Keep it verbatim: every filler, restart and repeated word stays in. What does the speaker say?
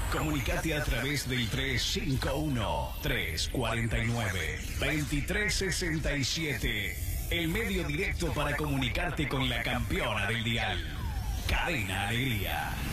Comunicate a través del tres cinco uno, tres cuatro nueve, dos tres seis siete. El medio directo para comunicarte con la campeona del dial. Cadena Alegría.